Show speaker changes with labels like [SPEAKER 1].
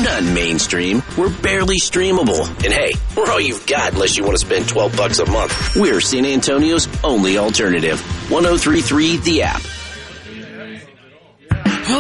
[SPEAKER 1] not mainstream. We're barely streamable. And hey, we're all you've got unless you want to spend $12 a month. We're San Antonio's only alternative. 103.3 The App.